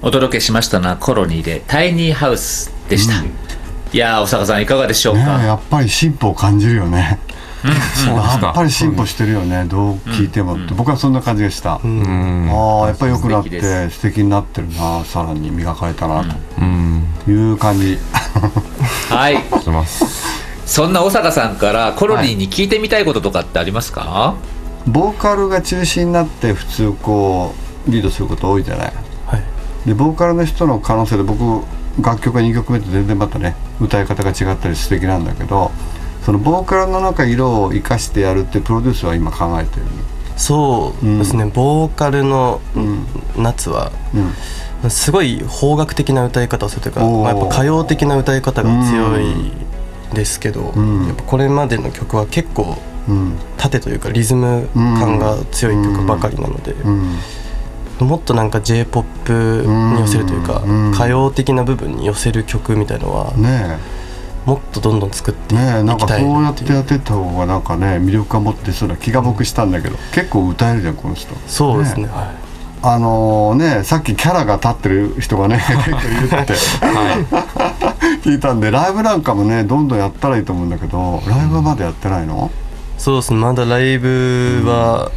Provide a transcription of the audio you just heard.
お届けしましたのはコロニーでタイニーハウスでした、いやー、小坂さんいかがでしょうか。 やっぱり進歩を感じるよね。やっぱり進歩してるよね、どう聞いてもって、僕はそんな感じがした。やっぱり良くなって素敵になってるな、さらに磨かれたなという感じ。 はい、そんな小坂さんからコロニーに聞いてみたいこととかってありますか？ ボーカルが中心になって普通こうリードすること多いじゃない、でボーカルの人の可能性で、僕楽曲が2曲目と全然またね歌い方が違ったり素敵なんだけど、そのボーカルの中色を生かしてやるってプロデュースは今考えてる。 そうですね、ボーカルの夏は、すごい邦楽的な歌い方をするというか、やっぱ歌謡的な歌い方が強いですけど、やっぱこれまでの曲は結構縦というかリズム感が強い曲ばかりなので、もっとなんか J-POP に寄せるというか、歌謡的な部分に寄せる曲みたいのは、もっとどんどん作っていきたいなっていう。 なんかそうやってやってた方がなんかね魅力が持ってそうな気が僕したんだけど、結構歌えるじゃんこの人。 そうですね、 さっきキャラが立ってる人がね結構いるって聞いたんで、ライブなんかもねどんどんやったらいいと思うんだけど、ライブはまだやってないの？ そうですね、まだライブは